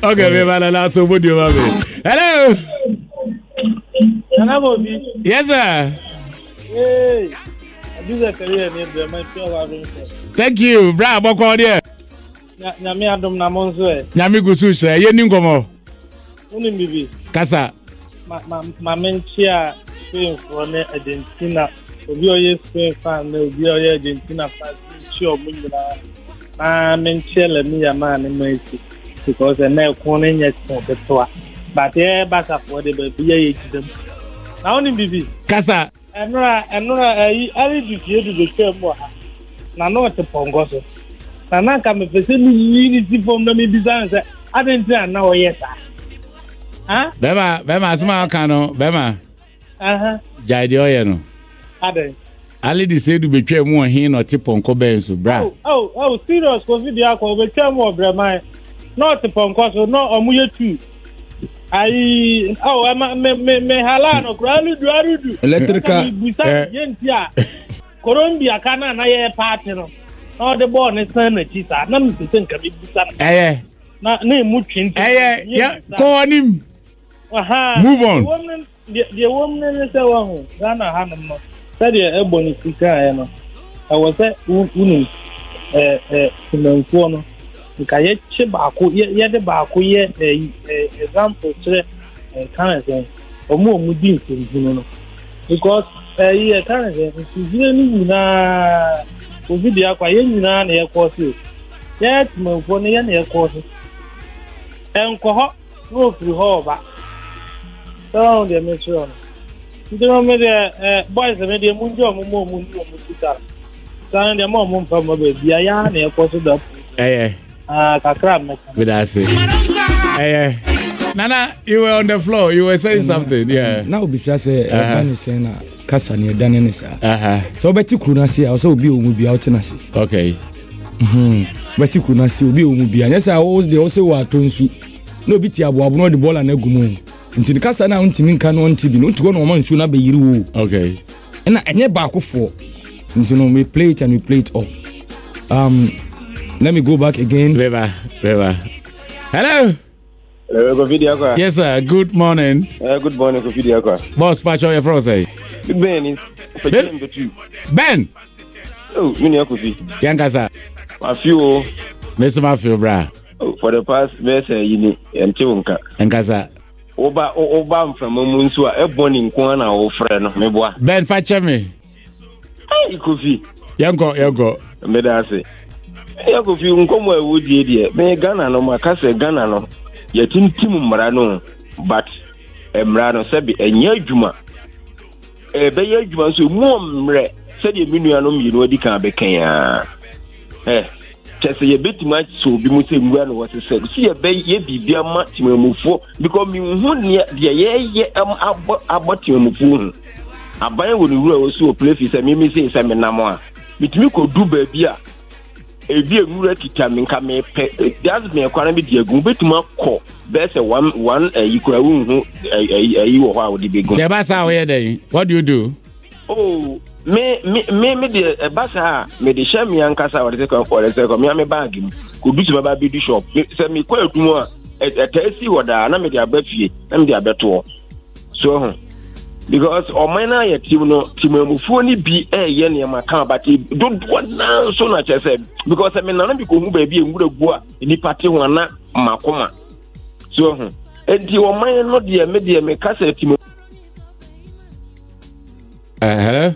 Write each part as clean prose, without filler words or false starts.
Okay, me man, so what do you want me? Hello. Hello, yes, sir. Hey, this is career near the my Thank you, bra. Boko there. Nyame adom na monzo e. Nyame gusu hre. Ye ni nkomo. Uni bibi. Kasa. Ma menchia Spain for ne Argentina. Obi oye Spain fan na obi oye Argentina fan. Chi omunyina. Ma menchia le mi ya ma ne meti. Because na ko ne nya ko betwa. But e basa for the baby ye gidem. Na uni bibi. Kasa. Enura ali dufie du kemo ha. Na no te pongoso. Na ka me pese ni ni ti fom na me bizanse. Adentia na oyesa. Ah? Bema asma kano, bema. Aha. Jaide oye no. Ade. Ali di say du betwa mu ohin no te ponko benso bra. Oh, serious covid ya ko betwa mu bra mai. Not ponko so no omuye tu. Ai me hala no kralu du. Electrical yentia. Colombia kana na ye party no. No the ball ne sana chisa. Na mi senka bi busa. Na mu twin. Yeah, go on him. Aha. Move on. The woman say one. Ghana hanum no. Said the ebony sika no. I was say unu no. Nka ye che baako ye de baako ye example chere kan say omu di ntinju no. Because ye kan say ntinju ni na covid akwa ye nyina na ye course. Ye tmafo ne ye na ye course. Enko no free ho ba. So the metro. Ndino me the boys me the munjo mu sika. So the mom from be bia ya na e koso da. Kakra me. With us. Nana, you were on the floor. You were saying something. Yeah. Now be say Dani say na kasa ne Dani ne sa. So beti kruna se o so obi o mu bia o tenase. Okay. Beti kruna se obi o mu bia. Nyesa o de o se wa tonsu. No bi ti abo no de bola na gumu. Nti kasa na ntimi nka no ntibi no ntugo no nsu na be yiri wo. Okay. Na enye ba akofo. Nti no we play it and we play it up. Let me go back again. Beba. Hello. Hello, Kofidia kwa. Yes sir, good morning. Good morning, Kofidia kwa. Boss patch your from say. Ben is Ben. Oh, mini Kofi. Yankasa. A few. Miss Mafio bra. For the past message yini enchunka. Yankasa. Oba from Munsu a born in Kwana or friend of Meboa. Ben fetch me. Hey, Kofi. Yanko. Medase. Kofi nkomo ewudi die. Me Ghana no makase Ghana no. Yetim mmara no, but mmara no sebi enye adwuma. Be ye adwuma so mu mmre. Se de minua no mi no di kan be kan ya. Chese ye betima so bi mu se ngua no wose se. Si ye be ye bibia ma timamufo because mi hu ne de ye abotimamufo. Aban wo ni wura wo so place se mi se me namo a. Mitimi ko du ba bia. Ebi engura tita minka me pe that's me kwara bi diagu betuma ko be say one yikura hu ayi wo ha wo di begun. Je ba sa wo ye den. What do you do? Oh, me the basa me the share me ankasa what say ko me bag mu ko du ti ba bi du shop say me kwa adum a etasi woda na me the abafie na me the abeto so because omena ya timamufuo ni bi ye ne maka but don't na so na chese because me na bi ko hu ba bi engura gu a ni party ho na makoma so enti omena no de me kasa timu. Hello.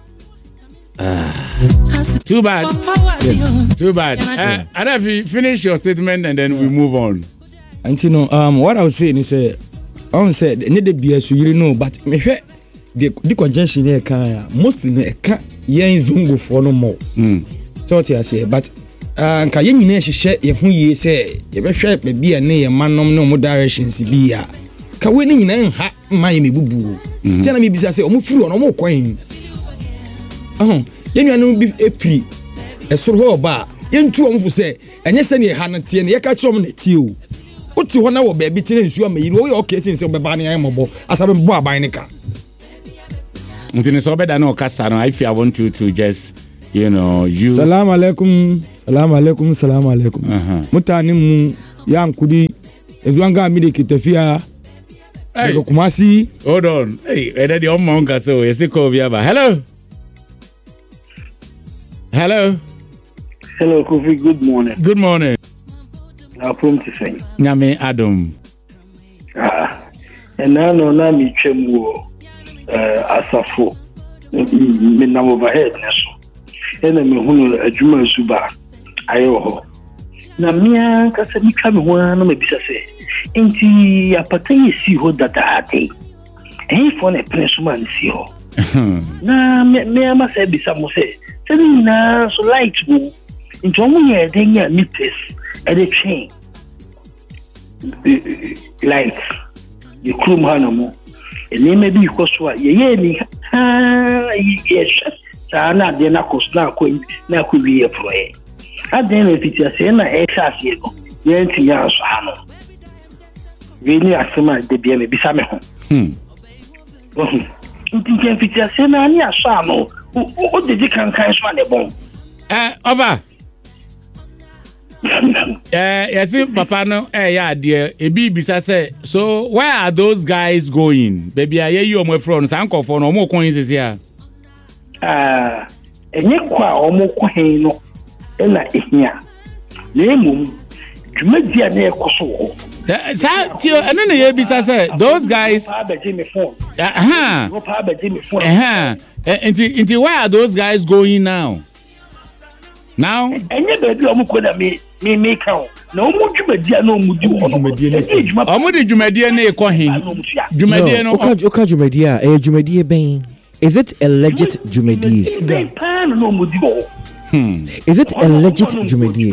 Too bad. Yes. Too bad. And if you finish your statement and then we move on. And you know, what I was saying is on said need the be so you know, but me hwe the congestion here can mostly no eka yen zungo for no more. So what I say, but nka yen nyina hye ye hu ye say ye be hwe be bia ne ye manom no mo directions bia ka we ne nyina nha ma ye mebubu ti na me bisa say o mo firi no mo kwan yen nyana bi efiri esoro ho ba yen tu o mo fu say enye se ne ha no tie ne ye ka kiro mo na tie o uti hona wo baby tine nsu amayiri wo ye okay sin se obeba ne ayemobo asabe bo aban ne ka ntine so obeda na okasa no if I want you to just use Salam alaikum mutane mu yankudi If you anga mi de kitafia. Hey. Kumasi. Hold on. Hey, and the omonga so you see Koviaba. Hello. Hello. Hello, Kofi. Good morning. Good morning. I'm from Tiffany. Nyame Adam. And now na mi chemu asafo. Me na overhead neso. Ena me hunu adwuma suba ayo ho. Na mia ka se mi ka me ho na me bisa se. Enti apata yesi ho dadaate. For na prince man si ho. Na me ama se bisa mo se. Tell na so light mo. Into omo ye den ya meters e dey train. Light. The crew man mo. Ene me bi ko so ye ni yes. Sa na de na ko na ko wi e pro e. Aden na fitia se na e sha se no. Ye nti ya so ano. Vini asema de bia me bisa me ho. Nti fitia se na ani aso ano. O de kan so na bon. Over. Yes, Papa no, yeah, dear, a bisa say, so where are those guys going? Baby, I hear you on my front, uncle for no more coins here. Enye kwa omo coin no, na ehia. Nemu, jumedia na ekoso. Sa tio, eno na ye bisa say, those guys. Inti where are those guys going now? Now, enye baby omo ko na me ka na omo djumedia na omo di ono. Omo di djumedia na ekọ hin. Djumedia no. Oka djumedia, djumedia ben. Is it a legit djumedia? Is it a legit djumedia?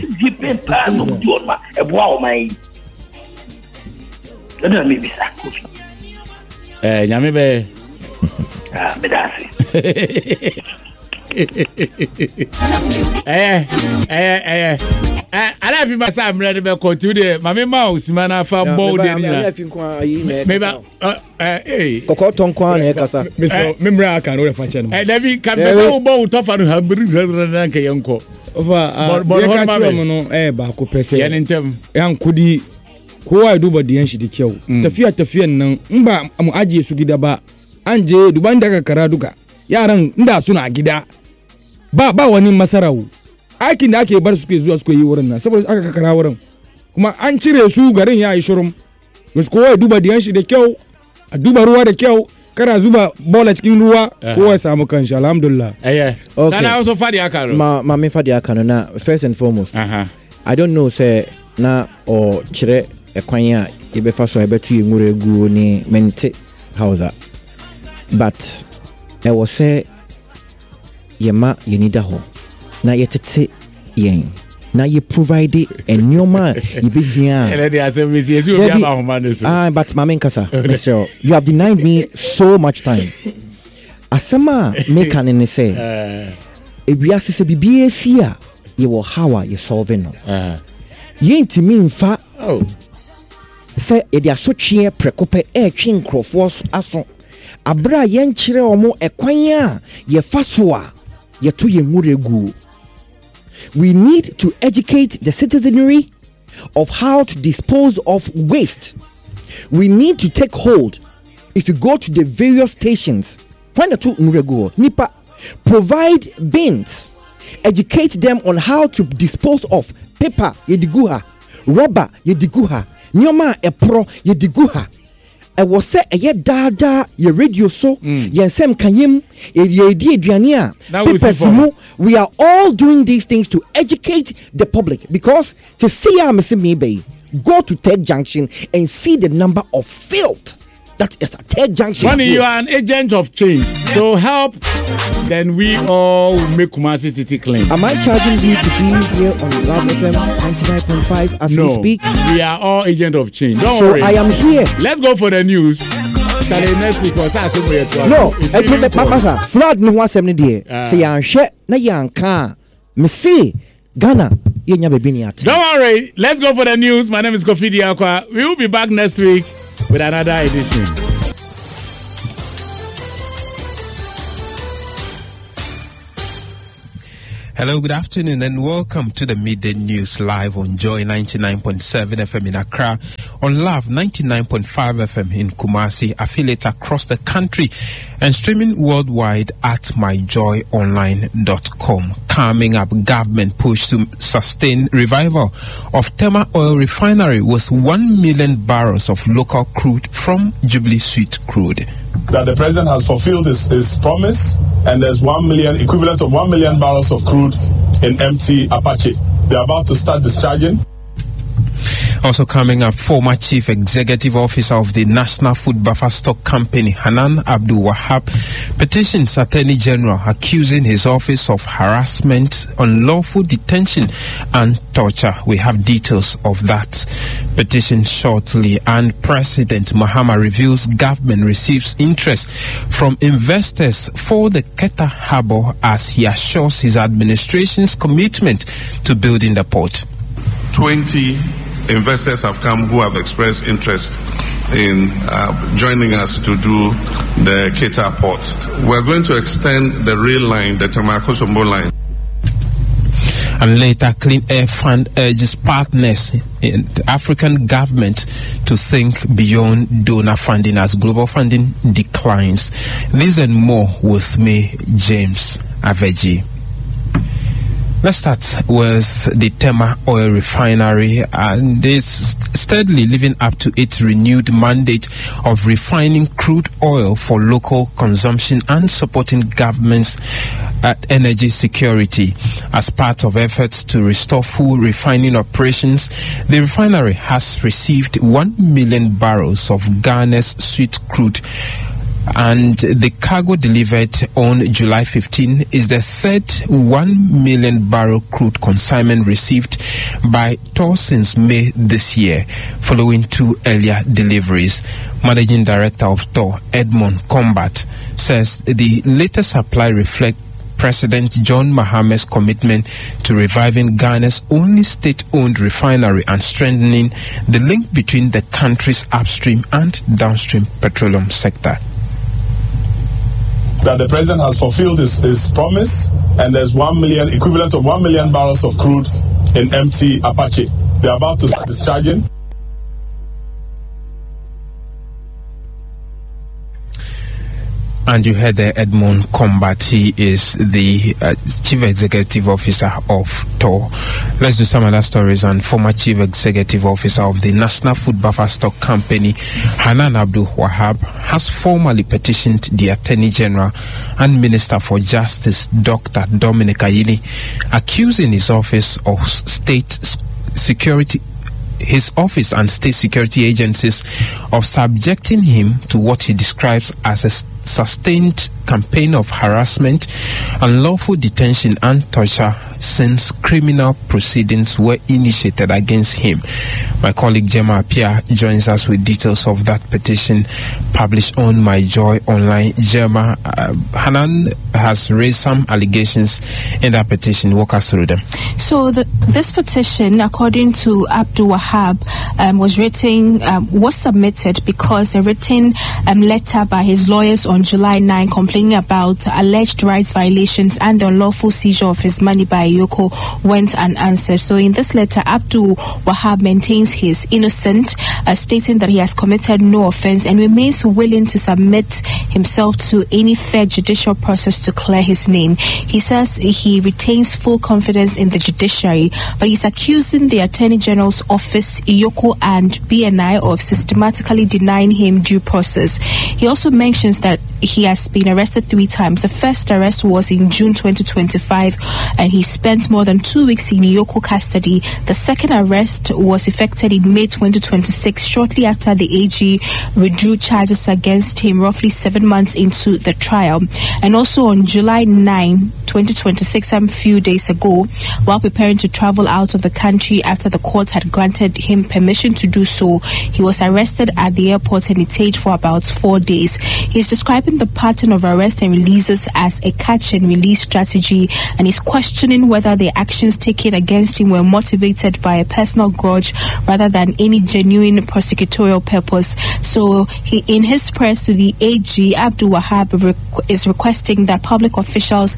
Nyame be. Bedasi. Ala fi ma sa mre be ko tu de ma me ma osima na fa bo de ni na me ba kokko tonkwa na kasa me mre aka no fa che no David ka be so bo to fa no ha bri na nke yenko over ye ka twa mo no ba ko pese ye ntem yankudi kowa ya duba diyan shi da kyau tafiyan nan in ba mu ajiye su gida ba an je duban daga kara duka yaran inda suna gida ba wani masarawu aikin da ake bar suke zuwa suke yi wurin nan saboda aka kakara wurin kuma an cire su garin ya yi shirum musu kowa ya duba diyan shi da kyau a duba ruwa da kyau kana zuba bola cikin ruwa kowa ya samu kanshi alhamdulillah okay. Nana also fadi aka ma me fadi aka na first and foremost I don't know say na o chire ekwanya ibefa so ebetu yengure gu ni mente hausa but I was say yema yenida ho na yetete yen na you provide a new man you be here but mama nkasa Mr. you have denied me so much time asema make an say ebiase se bibie fia ye wo how you solving no yenti mi mfa say e dia so twe prekope twe nkrofo aso abra yen kire omo ekwan a ye fasoa ye to ye nguregu. We need to educate the citizenry of how to dispose of waste. We need to take hold. If you go to the various stations, when the two nguregu nipa provide bins, educate them on how to dispose of paper ye diguha, rubber ye diguha, nyoma epro ye diguha. I was say a dada ye radio so yensem kanyim ye di aduania we are all doing these things to educate the public because to see am me bay go to Tech Junction and see the number of filth that is at Tech Junction. When you are an agent of change, so help, then we all make Kumasi City clean. Am I charging you to be here on Love FM 99.5 as we speak? We are all agent of change. Don't so worry. I am here. Let's go for the news. Next week was no, Papa, flood no one 70 day. Say I'm share na yanka. Me see Ghana. Don't worry. Let's go for the news. My name is Kofi Diakwa. We will be back next week with another edition. Hello, good afternoon, and welcome to the Midday News live on Joy 99.7 FM in Accra, on Love 99.5 FM in Kumasi, affiliates across the country, and streaming worldwide at myjoyonline.com. Coming up, government push to sustain revival of Tema Oil Refinery with 1 million barrels of local crude from Jubilee Sweet Crude. That the president has fulfilled his promise, and there's 1 million, equivalent of 1 million barrels of crude in empty Apache. They're about to start discharging. Also coming up, former Chief Executive Officer of the National Food Buffer Stock Company, Hanan Abdul Wahab, petitions Attorney General accusing his office of harassment, unlawful detention and torture. We have details of that petition shortly. And President Mahama reveals government receives interest from investors for the Keta Harbour as he assures his administration's commitment to building the port. 20 investors have come who have expressed interest in joining us to do the Keta port. We're going to extend the rail line, the Tamakosombo line. And later, Clean Air Fund urges partners in the African government to think beyond donor funding as global funding declines. This and more with me, James Aveji. Let's start with the Tema Oil Refinery, and it's steadily living up to its renewed mandate of refining crude oil for local consumption and supporting governments at energy security. As part of efforts to restore full refining operations, the refinery has received 1 million barrels of Ghana's sweet crude, and the cargo delivered on July 15 is the third 1 million barrel crude consignment received by TOR since May this year, following 2 earlier deliveries. Managing Director of TOR, Edmond Combat, says the latest supply reflects President John Mahama's commitment to reviving Ghana's only state-owned refinery and strengthening the link between the country's upstream and downstream petroleum sector. That the president has fulfilled his promise, and there's 1 million, equivalent of 1 million barrels of crude in empty Apache. They're about to start discharging. And you heard the Edmond Combat. He is the Chief Executive Officer of TOR. Let's do some other stories. And former Chief Executive Officer of the National Food Buffer Stock Company, Hanan Abdul Wahab, has formally petitioned the Attorney General and Minister for Justice, Dr. Dominic Ayini, accusing his office and state security agencies of subjecting him to what he describes as a sustained campaign of harassment, unlawful detention and torture since criminal proceedings were initiated against him. My colleague Gemma Apia joins us with details of that petition published on My Joy Online. Gemma, Hanan has raised some allegations in that petition. Walk us through them. So this petition, according to Abdul Wahab, was submitted because a written letter by his lawyers on July 9 complaining about alleged rights violations and the unlawful seizure of his money by Yoko went unanswered. So in this letter, Abdul Wahab maintains his innocence, stating that he has committed no offense and remains willing to submit himself to any fair judicial process to clear his name. He says he retains full confidence in the judiciary, but he's accusing the Attorney General's office, Yoko and BNI, of systematically denying him due process. He also mentions that he has been arrested 3 times. The first arrest was in June 2025, and he spent more than 2 weeks in Yoko custody. The second arrest was effected in May 2026, shortly after the AG withdrew charges against him roughly 7 months into the trial. And also on July 9, 2026, a few days ago, while preparing to travel out of the country after the court had granted him permission to do so, he was arrested at the airport and detained for about 4 days. He's describing the pattern of arrest and releases as a catch and release strategy, and is questioning whether the actions taken against him were motivated by a personal grudge rather than any genuine prosecutorial purpose. So he, in his press to the AG, Abdul Wahab is requesting that public officials refrain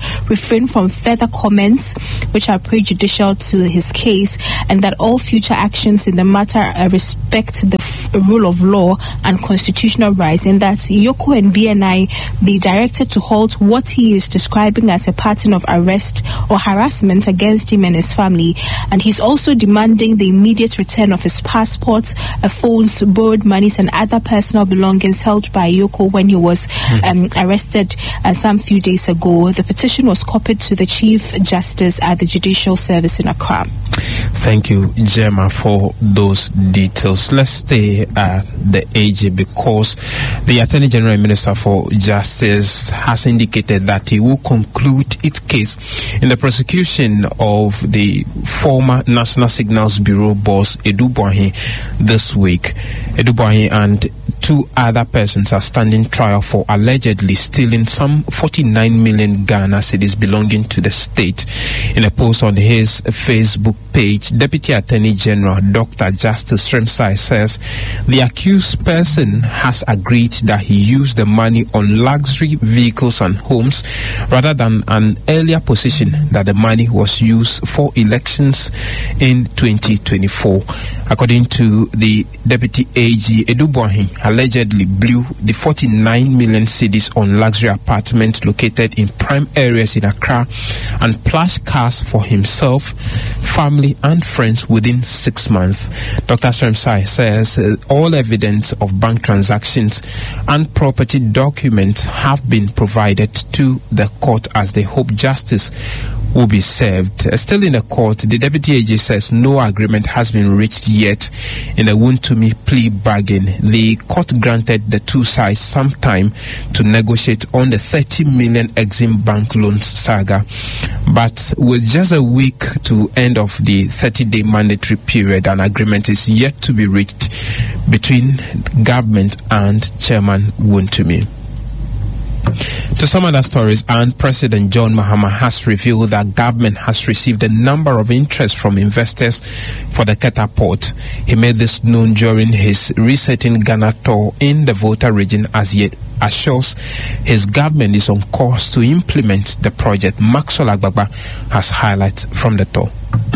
refrain from further comments which are prejudicial to his case, and that all future actions in the matter respect the rule of law and constitutional rights, and that Yoko and BNI be directed to halt what he is describing as a pattern of arrest or harassment against him and his family. And he's also demanding the immediate return of his passports, phones, borrowed monies, and other personal belongings held by Yoko when he was arrested some few days ago. The petition was copied to the Chief Justice at the Judicial Service in Accra. Thank you, Gemma, for those details. Let's stay at the AG because the Attorney General and Minister for Justice has indicated that he will conclude its case in the prosecution of the former National Signals Bureau boss Edu Boahen this week. Edu Boahen and two other persons are standing trial for allegedly stealing some 49 million Ghana cedis belonging to the state. In a post on his Facebook page, Deputy Attorney General Dr. Justice Sremsai says the accused person has agreed that he used the money on luxury vehicles and homes rather than an earlier position that the money was used for elections in 2024. According to the Deputy AG, Edu Boahen allegedly blew the 49 million cedis on luxury apartments located in prime areas in Accra and plush cars for himself, family and friends within 6 months. Dr. Sremsai says all evidence of bank transactions and property documents have been provided to the court as they hope justice will be served. Still in the court, the Deputy AG says no agreement has been reached yet in the Wontumi plea bargain. The court granted the two sides some time to negotiate on the 30 million Exim Bank loans saga, but with just a week to end of the 30-day mandatory period, an agreement is yet to be reached between government and Chairman Wontumi. To some other stories, and President John Mahama has revealed that government has received a number of interest from investors for the Keta Port. He made this known during his Resetting Ghana tour in the Volta region, as he assures his government is on course to implement the project. Maxwell Agbagba has highlights from the tour.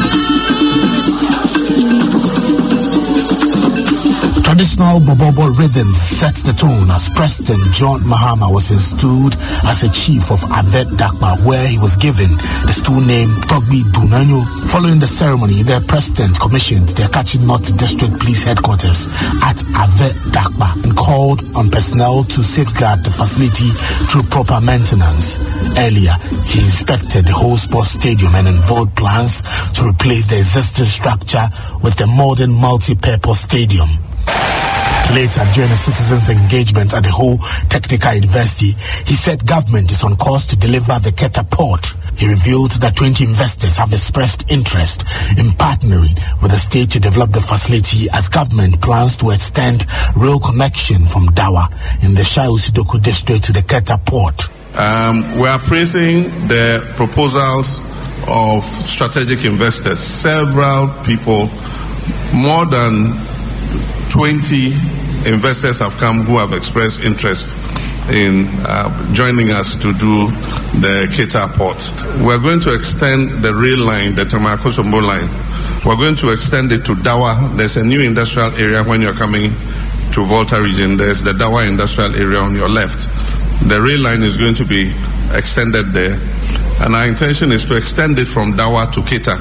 Traditional Bobobo rhythms set the tone as President John Mahama was installed as a chief of Avet Dakpa, where he was given the stool name Togbi Dunanyo. Following the ceremony, the president commissioned the Akachi North District Police Headquarters at Avet Dakpa and called on personnel to safeguard the facility through proper maintenance. Earlier, he inspected the whole sports stadium and unveiled plans to replace the existing structure with a modern multi-purpose stadium. Later, during a citizens' engagement at the Ho Technical University, he said government is on course to deliver the Keta Port. He revealed that 20 investors have expressed interest in partnering with the state to develop the facility as government plans to extend rail connection from Dawa in the Shai Usidoku district to the Keta Port. We are praising the proposals of strategic investors. Several people, more than 20 investors have come who have expressed interest in joining us to do the Keta Port. We're going to extend the rail line, the Tamakosombo line. We're going to extend it to Dawa. There's a new industrial area when you're coming to Volta region. There's the Dawa industrial area on your left. The rail line is going to be extended there. And our intention is to extend it from Dawa to Keta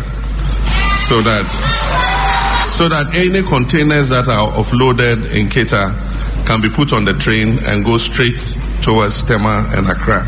so that any containers that are offloaded in Keta can be put on the train and go straight towards Tema and Accra.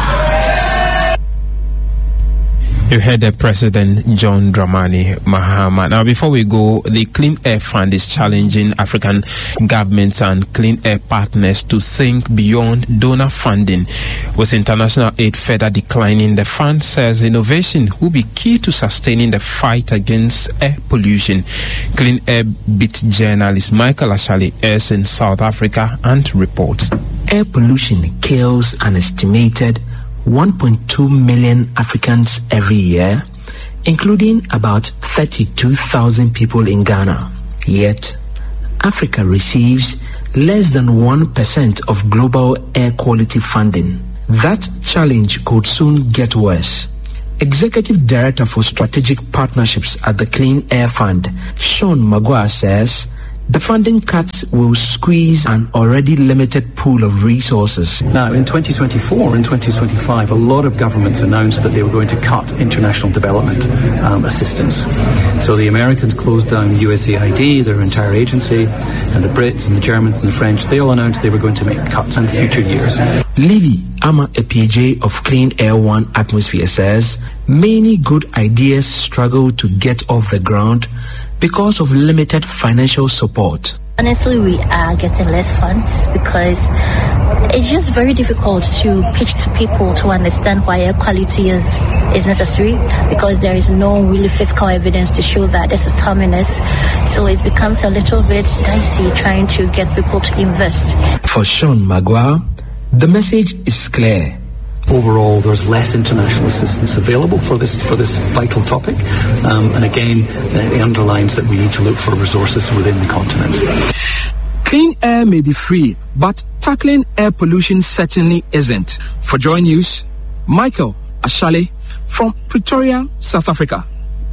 You heard the President John Dramani Mahama. Now, before we go, the Clean Air Fund is challenging African governments and clean air partners to think beyond donor funding. With international aid further declining, the fund says innovation will be key to sustaining the fight against air pollution. Clean Air Beat journalist Michael Ashali is in South Africa and reports. Air pollution kills an estimated 1.2 million Africans every year, including about 32,000 people in Ghana. Yet, Africa receives less than 1% of global air quality funding. That challenge could soon get worse. Executive Director for Strategic Partnerships at the Clean Air Fund, Sean Magua, says the funding cuts will squeeze an already limited pool of resources. Now, in 2024 and 2025, a lot of governments announced that they were going to cut international development assistance. So the Americans closed down USAID, their entire agency, and the Brits and the Germans and the French, they all announced they were going to make cuts in future years. Lily Ama Epiege of Clean Air One Atmosphere says many good ideas struggle to get off the ground because of limited financial support. Honestly, we are getting less funds because it's just very difficult to pitch to people to understand why air quality is necessary, because there is no really physical evidence to show that this is harming us. So it becomes a little bit dicey trying to get people to invest. For Sean Magua, the message is clear. Overall, there's less international assistance available for this vital topic, and again, it underlines that we need to look for resources within the continent. Clean air may be free, but tackling air pollution certainly isn't. For Joy News, Michael Ashale from Pretoria, South Africa.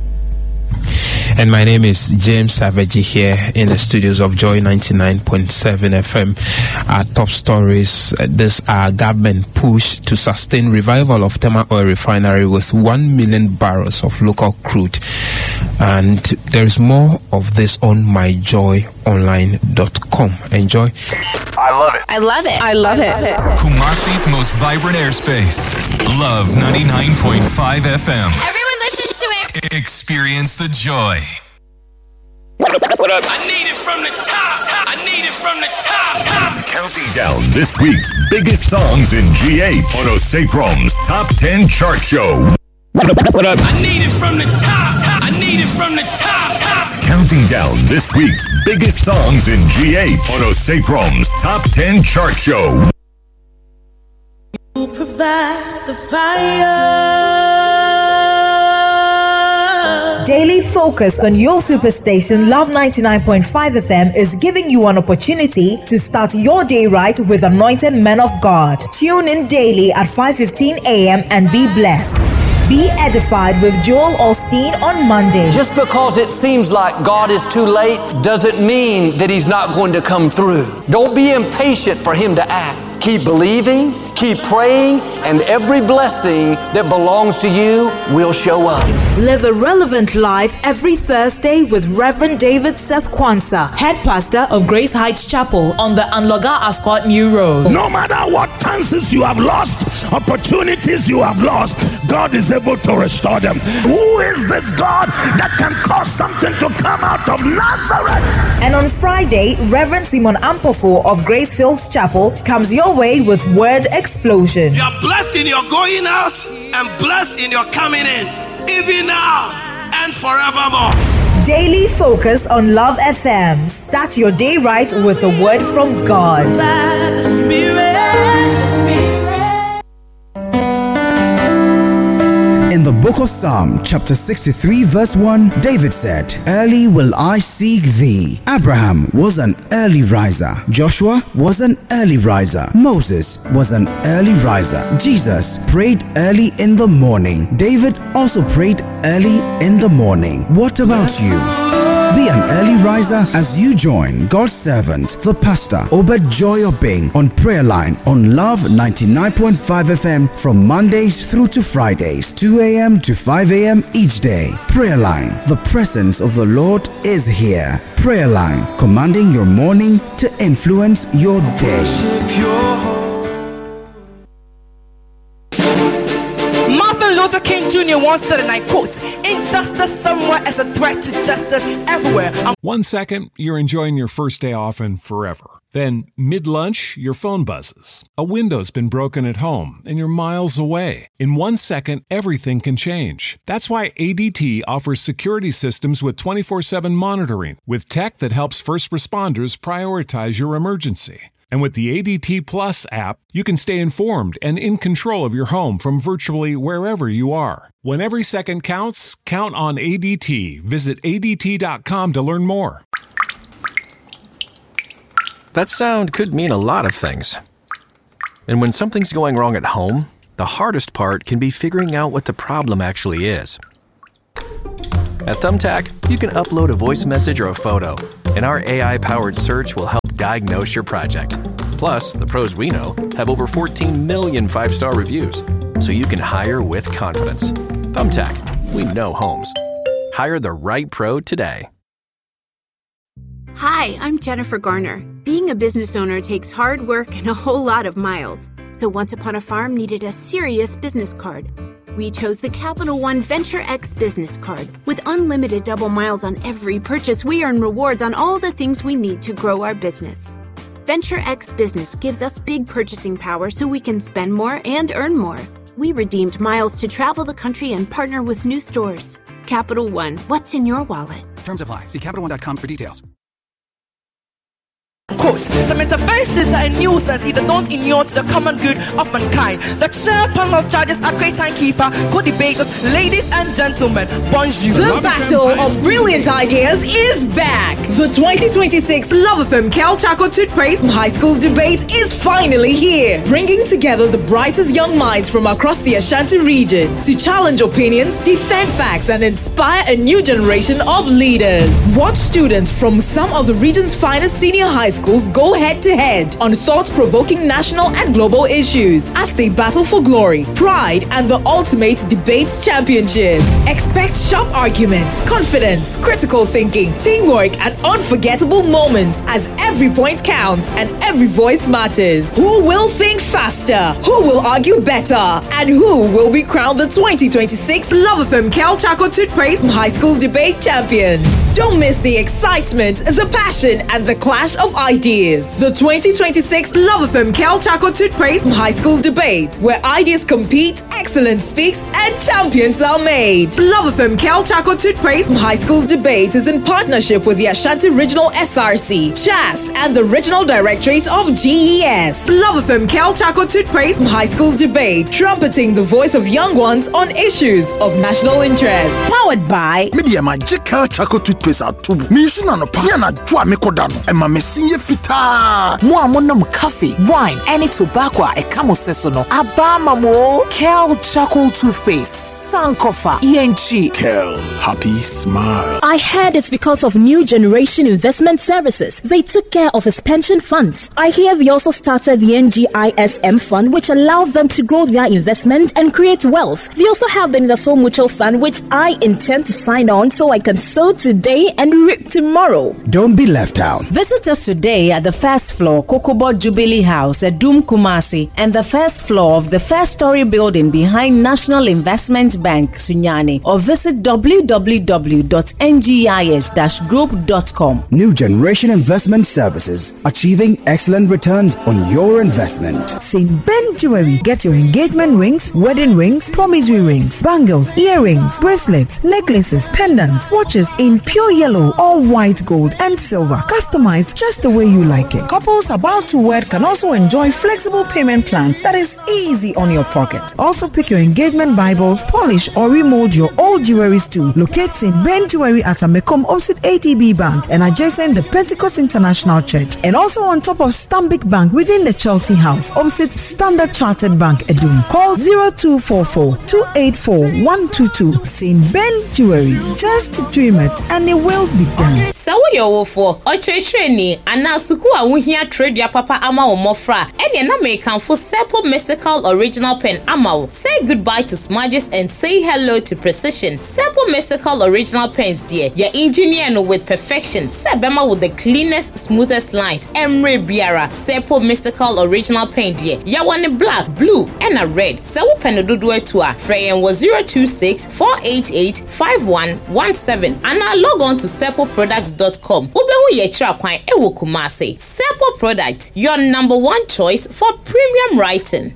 And my name is James Savage here in the studios of Joy 99.7 FM. Our top stories, this are government push to sustain revival of Tema Oil Refinery with 1 million barrels of local crude. And there is more of this on myjoyonline.com. Enjoy. I love it. I love it. I love it. Kumasi's most vibrant airspace. Love 99.5 FM. Everyone listens to it. Experience the joy. What up? I need it from the top. I need it from the top. Counting down this week's biggest songs in GH on Osekrom's Top 10 Chart Show. What up? I need it from the top. I need it from the top. Counting down this week's biggest songs in GH on Osekrom's Top 10 Chart Show. You provide the fire. Daily focus on your superstation Love 99.5 FM is giving you an opportunity to start your day right with anointed men of God. Tune in daily at 5:15 a.m. and be blessed. Be edified with Joel Osteen on Monday. Just because it seems like God is too late doesn't mean that He's not going to come through. Don't be impatient for Him to act. Keep believing, keep praying, and every blessing that belongs to you will show up. Live a relevant life every Thursday with Reverend David Seth Kwanzaa, head pastor of Grace Heights Chapel on the Anloga Ascot New Road. No matter what chances you have lost, opportunities you have lost, God is able to restore them. Who is this God that can cause something to come out of Nazareth? And on Friday, Reverend Simon Ampofo of Grace Fields Chapel comes your way with Word Explosion. You are blessed in your going out and blessed in your coming in, even now and forevermore. Daily focus on Love FM. Start your day right with a word from God. The Spirit. In the book of Psalm, chapter 63, verse 1, David said, "Early will I seek thee." Abraham was an early riser. Joshua was an early riser. Moses was an early riser. Jesus prayed early in the morning. David also prayed early in the morning. What about you? Be an early riser as you join God's servant, the pastor, Obed Joy Obeng, on Prayer Line on Love 99.5 FM from Mondays through to Fridays, 2 a.m. to 5 a.m. each day. Prayer Line, the presence of the Lord is here. Prayer Line, commanding your morning to influence your day. Martin Luther King Jr. once said, and I quote, "Injustice somewhere is a threat to justice everywhere." 1 second, you're enjoying your first day off and forever. Then, mid-lunch, your phone buzzes. A window's been broken at home, and you're miles away. In 1 second, everything can change. That's why ADT offers security systems with 24/7 monitoring, with tech that helps first responders prioritize your emergency. And with the ADT Plus app, you can stay informed and in control of your home from virtually wherever you are. When every second counts, count on ADT. Visit ADT.com to learn more. That sound could mean a lot of things. And when something's going wrong at home, The hardest part can be figuring out what the problem actually is. At Thumbtack, you can upload a voice message or a photo, and our AI-powered search will help diagnose your project. Plus, the pros we know have over 14 million 5-star reviews, so you can hire with confidence. Thumbtack, we know homes. Hire the right pro today. Hi, I'm Jennifer Garner. Being a business owner takes hard work and a whole lot of miles. So Once Upon a Farm needed a serious business card. We chose the Capital One Venture X business card. With unlimited double miles on every purchase, we earn rewards on all the things we need to grow our business. Venture X Business gives us big purchasing power so we can spend more and earn more. We redeemed miles to travel the country and partner with new stores. Capital One, what's in your wallet? Terms apply. See CapitalOne.com for details. Quote, some interventions that are a nuisance either don't inure to the common good of mankind. The chair panel charges are great timekeeper, co-debaters, ladies and gentlemen, bonjour. The battle of brilliant ideas is back. The 2026 Love FM Cal Chaco Toothpaste High Schools debate is finally here, bringing together the brightest young minds from across the Ashanti region to challenge opinions, defend facts, and inspire a new generation of leaders. Watch students from some of the region's finest senior high schools go head-to-head on thought-provoking national and global issues as they battle for glory, pride, and the ultimate debate championship. Expect sharp arguments, confidence, critical thinking, teamwork, and unforgettable moments as every point counts and every voice matters. Who will think faster? Who will argue better? And who will be crowned the 2026 Love FM Cal Chaco Toothpaste High Schools debate champions? Don't miss the excitement, the passion, and the clash of ideas. The 2026 Love FM Cal Chaco Toothpaste High Schools debate, where ideas compete, excellence speaks, and champions are made. Love FM Cal Chaco Toothpaste High Schools debate is in partnership with the Ashanti Regional SRC, CHAS, and the Regional Directorate of GES. Love FM Cal Chaco Toothpaste High Schools debate, trumpeting the voice of young ones on issues of national interest. Powered by Media Magic Cal Chaco Toothpaste at Tubu. Mishuna no Piana Dwa Mekodano, and Mamesinye Fita. Muamonum coffee, wine, any tobacco, a camo sesono. Abama mo Cal Chaco Toothpaste. Sankofa, ENG. Kel, happy smile. I heard it's because of New Generation Investment Services. They took care of his pension funds. I hear they also started the NGISM fund, which allows them to grow their investment and create wealth. They also have the Nidaso Mutual Fund, which I intend to sign on so I can sow today and reap tomorrow. Don't be left out. Visit us today at the first floor, Kokobo Jubilee House at Doom Kumasi, and the first floor of the first story building behind National Investment Bank, Sunyani, or visit www.ngis-group.com. New Generation Investment Services, achieving excellent returns on your investment. St. Ben Jewelry. Get your engagement rings, wedding rings, promissory rings, bangles, earrings, bracelets, necklaces, pendants, watches in pure yellow or white gold and silver. Customized just the way you like it. Couples about to wed can also enjoy flexible payment plan that is easy on your pocket. Also pick your engagement Bibles, polish or remold your old jewelries too. Locate St. Ben Jewelry at Amekom opposite ATB Bank and adjacent the Pentecost International Church, and also on top of Stanbic Bank within the Chelsea House opposite Standard Chartered Bank, Edum. Call 0244-284-122. St. Ben Jewelry. Just dream it and it will be done. Sawo yo wofo ochecheni anasuku a wohia trade ya papa ama wo mofra ene na me kan for Seppo Mystical Original Pen ama. Say goodbye to smudges and say hello to precision. Seppo Mystical Original Pens, dear. Your engineer no with perfection. Sebema with the cleanest, smoothest lines. Emre Biara. Seppo Mystical Original Pen, dear. Ya one black, blue, and a red. Sewo Penedudu Etua. Freyen was 026-488-5117. And now log on to seppoproducts.com. Ubehu yechira kwan ewo Kumasi. Seppo Product, your number one choice for premium writing.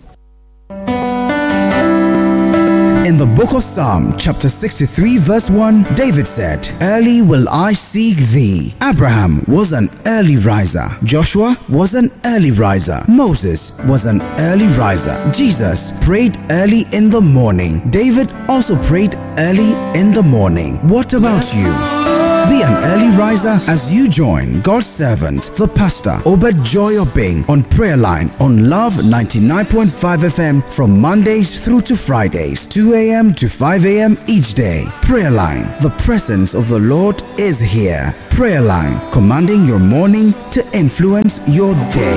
In the book of Psalm, chapter 63, verse 1, David said, "Early will I seek thee." Abraham was an early riser. Joshua was an early riser. Moses was an early riser. Jesus prayed early in the morning. David also prayed early in the morning. What about you? Be an early riser as you join God's servant, the pastor, Obed Joy Obeng, on Prayer Line on Love 99.5 FM from Mondays through to Fridays, 2 a.m. to 5 a.m. each day. Prayer Line, the presence of the Lord is here. Prayer Line, commanding your morning to influence your day.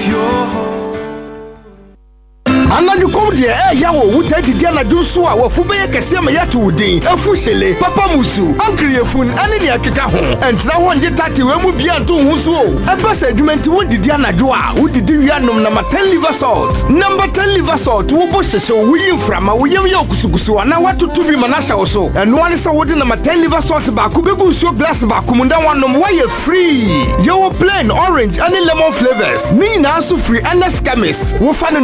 Anna you come there, yawo wutati diana dusu a wafuba ye kese ma yatu udin afushele papa musu ankri yefun ane ne akeka ho entra ho nje tati we mu bia nto husu o ebasa adwumenti wo didi anadwo a wo didi wianom na 10 liver salt number 10 liver salt wo bo hyehyɛ wo yimframa wo yem ye okusugusu ana watutu bi manahya wo so eno ane sa wo de na 10 liver salt ba ku begu so glass ba ku munda wanom wo ye free yo plain orange ane lemon flavors ni na so free and chemist wo fa